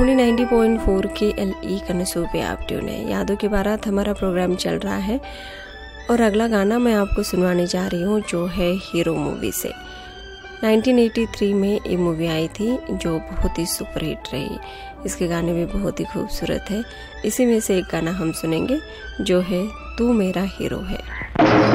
90.4 KLE कनसू पे आप tune है। यादों की बारात हमारा प्रोग्राम चल रहा है और अगला गाना मैं आपको सुनवाने जा रही हूँ जो है हीरो मूवी से। 1983 में ये मूवी आई थी जो बहुत ही सुपरहिट रही। इसके गाने भी बहुत ही खूबसूरत है। इसी में से एक गाना हम सुनेंगे जो है तू मेरा हीरो है।